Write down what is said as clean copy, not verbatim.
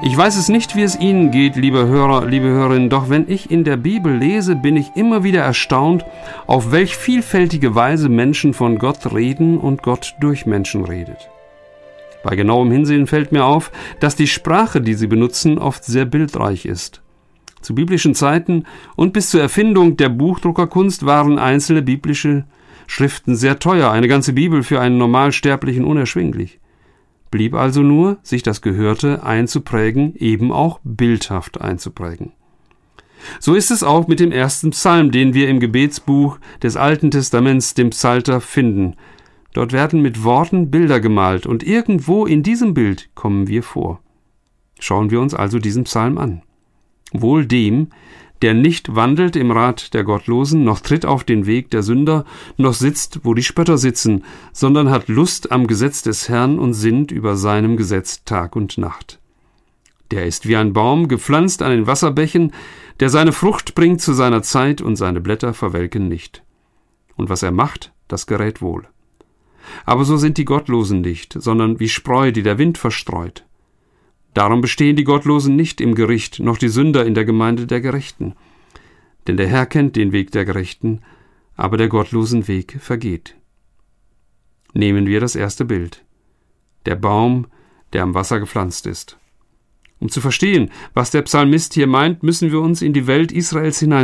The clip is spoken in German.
Ich weiß es nicht, wie es Ihnen geht, liebe Hörer, liebe Hörerinnen, doch wenn ich in der Bibel lese, bin ich immer wieder erstaunt, auf welch vielfältige Weise Menschen von Gott reden und Gott durch Menschen redet. Bei genauem Hinsehen fällt mir auf, dass die Sprache, die sie benutzen, oft sehr bildreich ist. Zu biblischen Zeiten und bis zur Erfindung der Buchdruckerkunst waren einzelne biblische Schriften sehr teuer, eine ganze Bibel für einen Normalsterblichen unerschwinglich. Blieb also nur, sich das Gehörte einzuprägen, eben auch bildhaft einzuprägen. So ist es auch mit dem ersten Psalm, den wir im Gebetsbuch des Alten Testaments, dem Psalter, finden. Dort werden mit Worten Bilder gemalt und irgendwo in diesem Bild kommen wir vor. Schauen wir uns also diesen Psalm an. Wohl dem, der nicht wandelt im Rat der Gottlosen, noch tritt auf den Weg der Sünder, noch sitzt, wo die Spötter sitzen, sondern hat Lust am Gesetz des Herrn und sinnt über seinem Gesetz Tag und Nacht. Der ist wie ein Baum, gepflanzt an den Wasserbächen, der seine Frucht bringt zu seiner Zeit und seine Blätter verwelken nicht. Und was er macht, das gerät wohl. Aber so sind die Gottlosen nicht, sondern wie Spreu, die der Wind verstreut. Darum bestehen die Gottlosen nicht im Gericht, noch die Sünder in der Gemeinde der Gerechten. Denn der Herr kennt den Weg der Gerechten, aber der Gottlosen Weg vergeht. Nehmen wir das erste Bild. Der Baum, der am Wasser gepflanzt ist. Um zu verstehen, was der Psalmist hier meint, müssen wir uns in die Welt Israels hinein